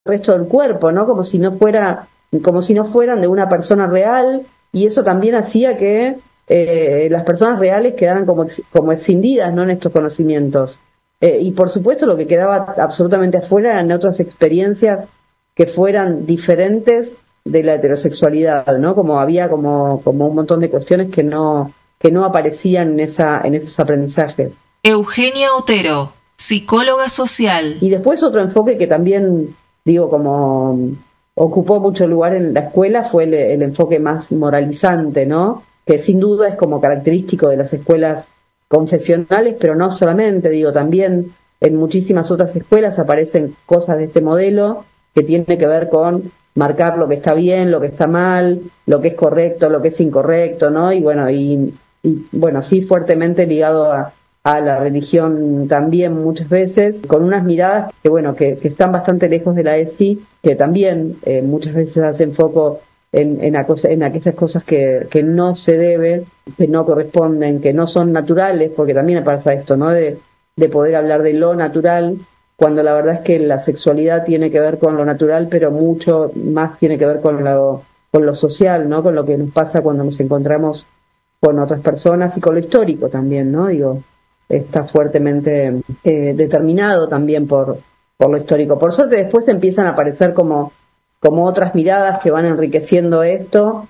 resto del cuerpo, ¿no? Como si no fueran de una persona real, y eso también hacía que las personas reales quedaran como escindidas, ¿no?, en estos conocimientos. Y por supuesto lo que quedaba absolutamente afuera eran otras experiencias que fueran diferentes de la heterosexualidad, ¿no? Había como un montón de cuestiones que no aparecían en esos aprendizajes. Eugenia Otero, psicóloga social. Y después otro enfoque que también, como ocupó mucho lugar en la escuela fue el enfoque más moralizante, ¿no? Que sin duda es como característico de las escuelas confesionales, pero no solamente, también en muchísimas otras escuelas aparecen cosas de este modelo que tiene que ver con marcar lo que está bien, lo que está mal, lo que es correcto, lo que es incorrecto, ¿no? Y bueno, sí, fuertemente ligado a la religión también muchas veces, con unas miradas que están bastante lejos de la ESI, que también muchas veces hacen foco en aquellas cosas que no se debe, que no corresponden, que no son naturales, porque también pasa esto, ¿no? De poder hablar de lo natural, cuando la verdad es que la sexualidad tiene que ver con lo natural, pero mucho más tiene que ver con lo social, ¿no? Con lo que nos pasa cuando nos encontramos con otras personas y con lo histórico también, ¿no? Está fuertemente determinado también por lo histórico. Por suerte después empiezan a aparecer como otras miradas que van enriqueciendo esto.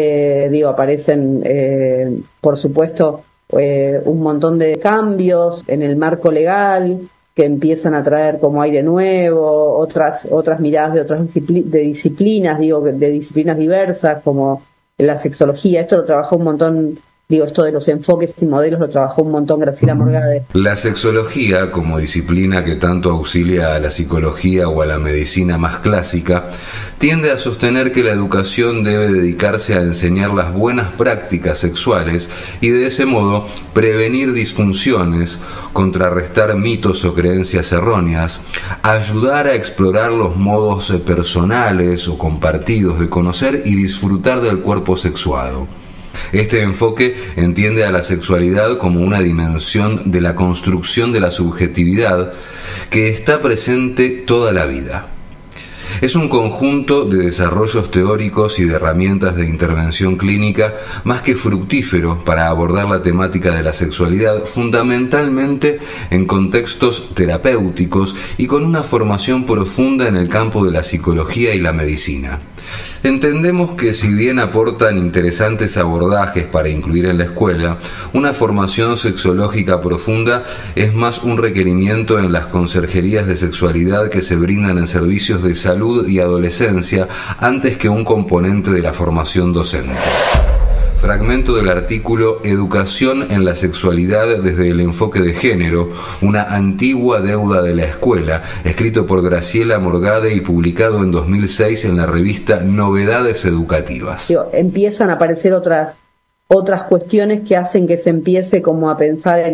Aparecen, por supuesto, un montón de cambios en el marco legal que empiezan a traer como aire nuevo, otras miradas de otras disciplinas, de disciplinas diversas, como la sexología. Esto lo trabajó un montón. Esto de los enfoques y modelos lo trabajó un montón Graciela Morgade. La sexología, como disciplina que tanto auxilia a la psicología o a la medicina más clásica, tiende a sostener que la educación debe dedicarse a enseñar las buenas prácticas sexuales y de ese modo prevenir disfunciones, contrarrestar mitos o creencias erróneas, ayudar a explorar los modos personales o compartidos de conocer y disfrutar del cuerpo sexuado. Este enfoque entiende a la sexualidad como una dimensión de la construcción de la subjetividad que está presente toda la vida. Es un conjunto de desarrollos teóricos y de herramientas de intervención clínica más que fructífero para abordar la temática de la sexualidad, fundamentalmente en contextos terapéuticos y con una formación profunda en el campo de la psicología y la medicina. Entendemos que si bien aportan interesantes abordajes para incluir en la escuela, una formación sexológica profunda es más un requerimiento en las conserjerías de sexualidad que se brindan en servicios de salud y adolescencia antes que un componente de la formación docente. Fragmento del artículo Educación en la sexualidad desde el enfoque de género, una antigua deuda de la escuela, escrito por Graciela Morgade y publicado en 2006 en la revista Novedades Educativas. Empiezan a aparecer otras cuestiones que hacen que se empiece como a pensar en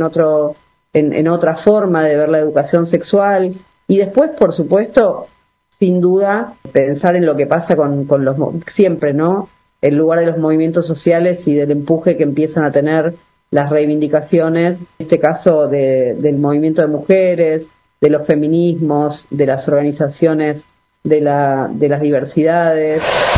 otra forma de ver la educación sexual, y después, por supuesto, sin duda, pensar en lo que pasa con los siempre, ¿no? El lugar de los movimientos sociales y del empuje que empiezan a tener las reivindicaciones, en este caso del movimiento de mujeres, de los feminismos, de las organizaciones de las diversidades.